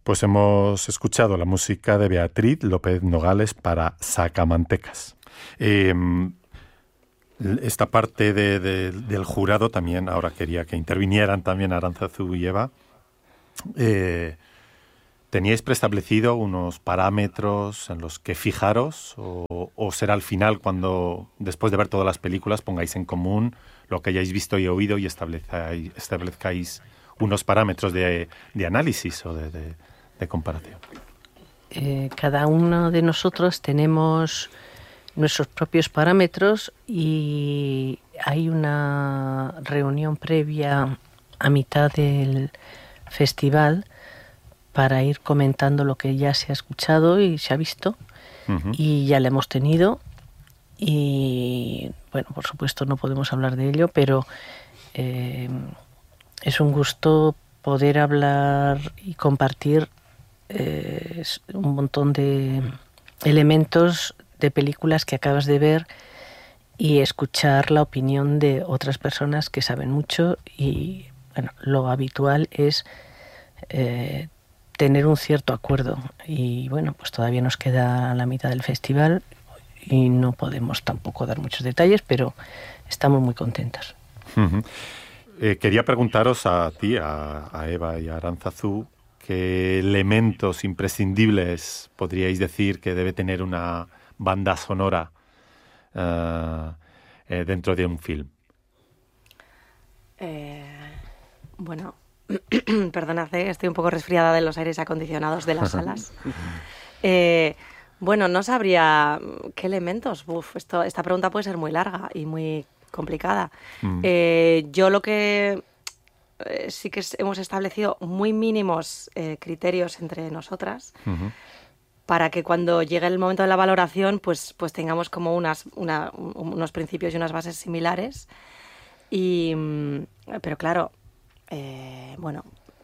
Pues hemos escuchado la música de Beatriz López Nogales para Sacamantecas. Esta parte del jurado también, ahora quería que intervinieran también Aránzazu y Eva. ¿Teníais preestablecido unos parámetros en los que fijaros o será al final cuando, después de ver todas las películas, pongáis en común lo que hayáis visto y oído y establezcáis unos parámetros de análisis o de comparación? Cada uno de nosotros tenemos nuestros propios parámetros y hay una reunión previa a mitad del festival para ir comentando lo que ya se ha escuchado y se ha visto. Uh-huh. Y ya la hemos tenido y, bueno, por supuesto no podemos hablar de ello, pero es un gusto poder hablar y compartir un montón de elementos de películas que acabas de ver y escuchar la opinión de otras personas que saben mucho y, bueno, lo habitual es tener un cierto acuerdo y, bueno, pues todavía nos queda la mitad del festival y no podemos tampoco dar muchos detalles, pero estamos muy contentos. Uh-huh. Quería preguntaros a ti, a Eva y a Aránzazu, ¿qué elementos imprescindibles podríais decir que debe tener una banda sonora dentro de un film? Bueno, perdonad, estoy un poco resfriada de los aires acondicionados de las salas. Bueno, no sabría qué elementos. Esta pregunta puede ser muy larga y muy complicada. Yo lo que sí que hemos establecido muy mínimos criterios entre nosotras, uh-huh, para que cuando llegue el momento de la valoración pues tengamos como unos principios y unas bases similares. Pero claro, bueno,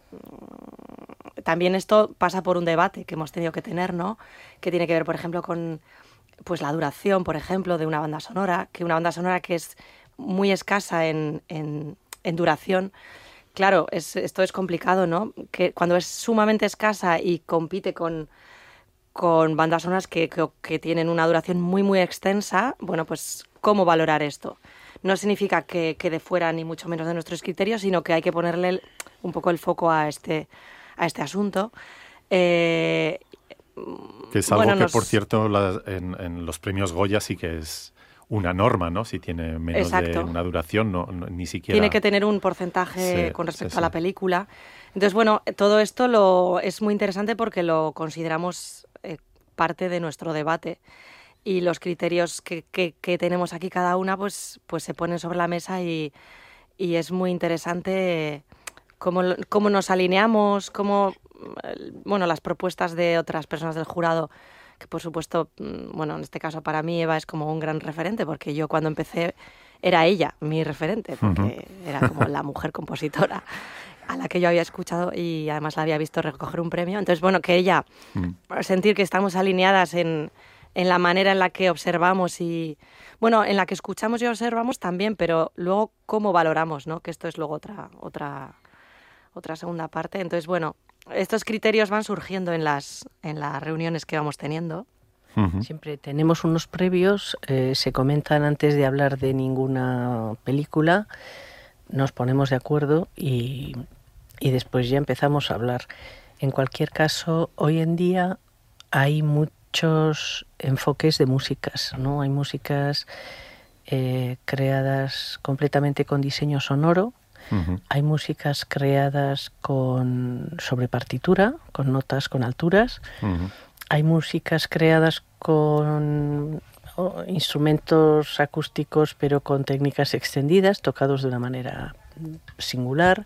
también esto pasa por un debate que hemos tenido que tener, ¿no? Que tiene que ver, por ejemplo, con pues la duración, por ejemplo, de una banda sonora, que una banda sonora que es muy escasa en duración. Claro, esto es complicado, ¿no? Que cuando es sumamente escasa y compite con bandas sonoras que tienen una duración muy, muy extensa, bueno, pues ¿cómo valorar esto? No significa que quede fuera ni mucho menos de nuestros criterios, sino que hay que ponerle un poco el foco a este asunto. Que es algo que, por cierto, en los premios Goya sí que es una norma, ¿no? Si tiene menos Exacto. de una duración, no, ni siquiera... Tiene que tener un porcentaje con respecto a la película. Entonces, bueno, todo esto es muy interesante porque lo consideramos parte de nuestro debate y los criterios que tenemos aquí cada una pues se ponen sobre la mesa y es muy interesante cómo nos alineamos, bueno, las propuestas de otras personas del jurado, que por supuesto, bueno, en este caso para mí Eva es como un gran referente, porque yo cuando empecé era ella mi referente, porque era como la mujer compositora a la que yo había escuchado y además la había visto recoger un premio. Entonces, bueno, que ella, sentir que estamos alineadas en la manera en la que observamos y, bueno, en la que escuchamos y observamos también, pero luego cómo valoramos, ¿no? Que esto es luego otra segunda parte. Entonces, bueno, estos criterios van surgiendo en las reuniones que vamos teniendo. Uh-huh. Siempre tenemos unos previos, se comentan antes de hablar de ninguna película, nos ponemos de acuerdo y después ya empezamos a hablar. En cualquier caso, hoy en día hay muchos enfoques de músicas, ¿no? Hay músicas creadas completamente con diseño sonoro. Uh-huh. Hay músicas creadas sobre partitura, con notas, con alturas. Uh-huh. Hay músicas creadas con instrumentos acústicos, pero con técnicas extendidas, tocados de una manera singular.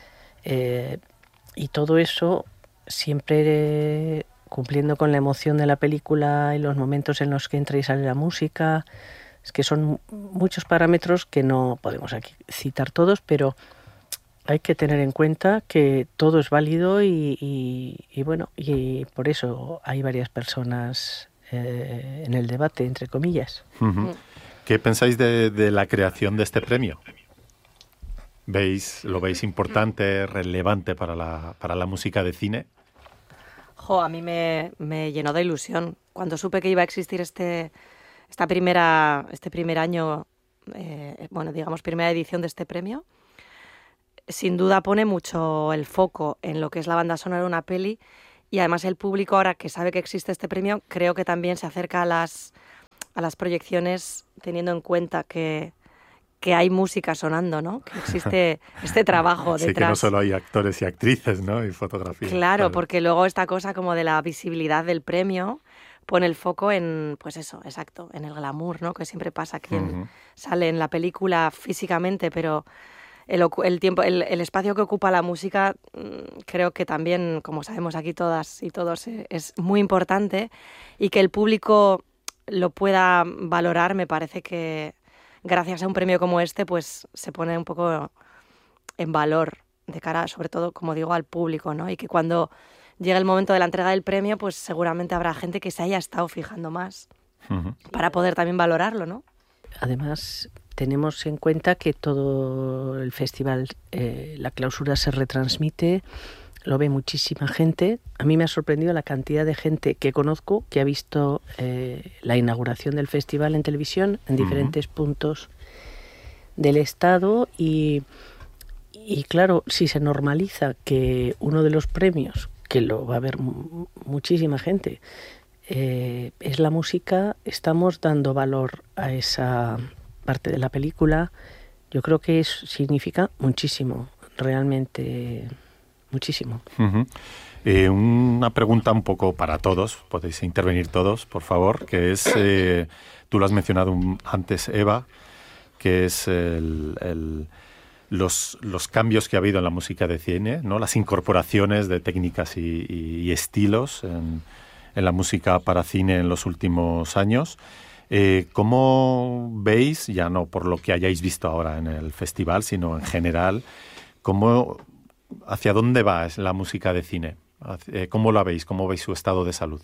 Y todo eso siempre cumpliendo con la emoción de la película y los momentos en los que entra y sale la música. Es que son muchos parámetros que no podemos aquí citar todos, pero hay que tener en cuenta que todo es válido y bueno, y por eso hay varias personas en el debate, entre comillas. Uh-huh. ¿Qué pensáis de la creación de este premio? ¿Lo veis importante, relevante para la música de cine? Jo, a mí me llenó de ilusión. Cuando supe que iba a existir este primer año, bueno, digamos, primera edición de este premio, sin duda pone mucho el foco en lo que es la banda sonora de una peli, y además el público, ahora que sabe que existe este premio, creo que también se acerca a las proyecciones teniendo en cuenta que hay música sonando, ¿no? Que existe este trabajo detrás. Sí, que no solo hay actores y actrices, ¿no? Y fotografía. Claro, porque luego esta cosa como de la visibilidad del premio pone el foco en, pues eso, exacto, en el glamour, ¿no? Que siempre pasa quien sale en la película físicamente, pero el tiempo, el espacio que ocupa la música, creo que también, como sabemos aquí todas y todos, es muy importante, y que el público lo pueda valorar, me parece que gracias a un premio como este, pues se pone un poco en valor de cara, sobre todo, como digo, al público, ¿no? Y que cuando llegue el momento de la entrega del premio, pues seguramente habrá gente que se haya estado fijando más para poder también valorarlo, ¿no? Además, tenemos en cuenta que todo el festival, la clausura se retransmite, lo ve muchísima gente. A mí me ha sorprendido la cantidad de gente que conozco que ha visto la inauguración del festival en televisión en diferentes puntos del estado, y claro, si se normaliza que uno de los premios, que lo va a ver muchísima gente, es la música, estamos dando valor a esa parte de la película. Yo creo que significa muchísimo, realmente muchísimo. Una pregunta un poco para todos, podéis intervenir todos, por favor, que es, tú lo has mencionado antes, Eva, que es los cambios que ha habido en la música de cine, ¿no? Las incorporaciones de técnicas y estilos en la música para cine en los últimos años. ¿Cómo veis, ya no por lo que hayáis visto ahora en el festival, sino en general, hacia dónde va la música de cine? ¿Cómo la veis? ¿Cómo veis su estado de salud?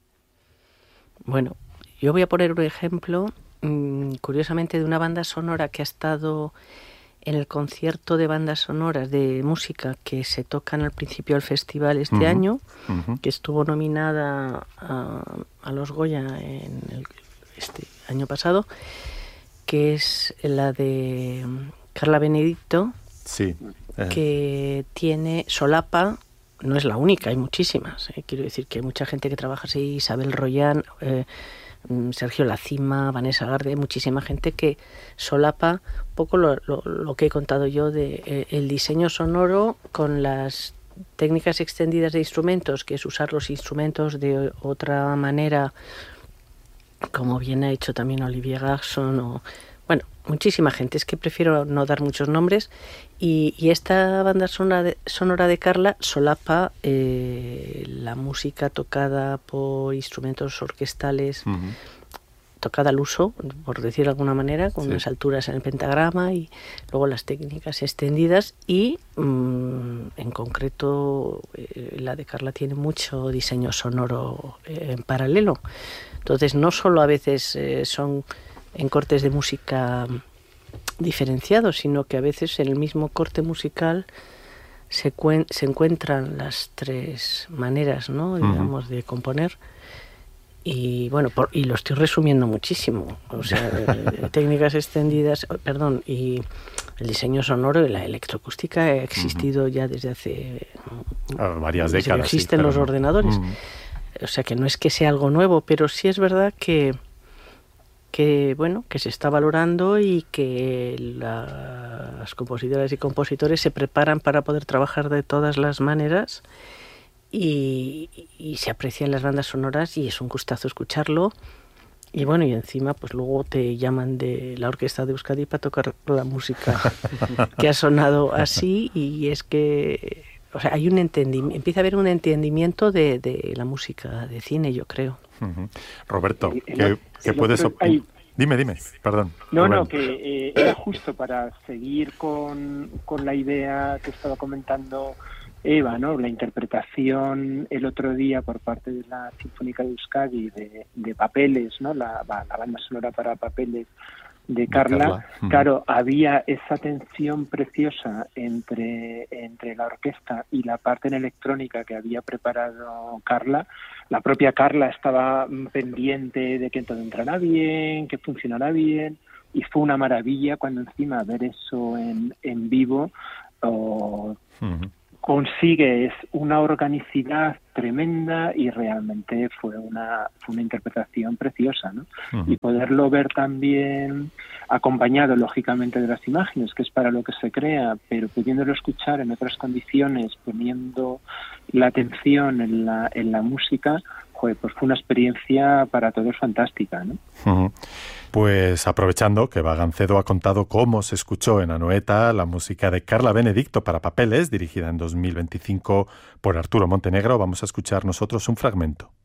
Bueno, yo voy a poner un ejemplo, curiosamente, de una banda sonora que ha estado en el concierto de bandas sonoras de música que se tocan al principio del festival este año, que estuvo nominada a los Goya este año pasado, que es la de Carla Benedicto, sí, que tiene solapa. No es la única, hay muchísimas. Quiero decir que hay mucha gente que trabaja así, Isabel Royán, Sergio Lacima, Vanessa Garde, muchísima gente que solapa un poco lo que he contado yo de el diseño sonoro con las técnicas extendidas de instrumentos, que es usar los instrumentos de otra manera, como bien ha hecho también Olivier Garson, bueno, muchísima gente, es que prefiero no dar muchos nombres, y esta banda sonora de Carla solapa la música tocada por instrumentos orquestales, tocada al uso, por decir de alguna manera, con unas alturas en el pentagrama, y luego las técnicas extendidas, y en concreto la de Carla tiene mucho diseño sonoro en paralelo. Entonces no solo a veces son en cortes de música diferenciados, sino que a veces en el mismo corte musical se encuentran las tres maneras, ¿no? Digamos, de componer. Y bueno, y lo estoy resumiendo muchísimo. O sea, técnicas extendidas, y el diseño sonoro y la electroacústica ha existido ya desde hace varias décadas. Existen los ordenadores. O sea, que no es que sea algo nuevo, pero sí es verdad que bueno, que se está valorando, y que las compositoras y compositores se preparan para poder trabajar de todas las maneras, y se aprecian las bandas sonoras, y es un gustazo escucharlo. Y bueno, y encima pues luego te llaman de la Orquesta de Euskadi para tocar la música que ha sonado así, y es que, o sea, hay empieza a haber un entendimiento de la música de cine, yo creo. Roberto, ¿qué puedes opinar? Dime, perdón. No, que era justo para seguir con la idea que estaba comentando Eva, ¿no? La interpretación el otro día por parte de la Sinfónica de Euskadi de Papeles, ¿no? La banda sonora para Papeles Carla. Claro, había esa tensión preciosa entre la orquesta y la parte en electrónica que había preparado Carla. La propia Carla estaba pendiente de que todo entrara bien, que funcionara bien, y fue una maravilla cuando encima ver eso en vivo consigues una organicidad tremenda y realmente fue una interpretación preciosa, ¿no? Y poderlo ver también acompañado, lógicamente, de las imágenes, que es para lo que se crea, pero pudiéndolo escuchar en otras condiciones, poniendo la atención en la música, pues fue una experiencia para todos fantástica, ¿no? Pues aprovechando que Bagancedo ha contado cómo se escuchó en Anoeta la música de Carla Benedicto para papeles, dirigida en 2025 por Arturo Montenegro, vamos a escuchar nosotros un fragmento.